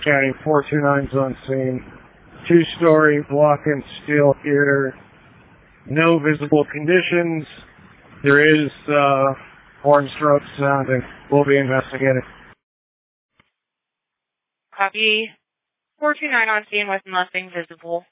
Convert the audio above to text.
County 429's on scene. 2-story block and steel theater. No visible conditions. There is horn stroke sounding. We'll be investigating. Copy. 429 on scene with nothing visible.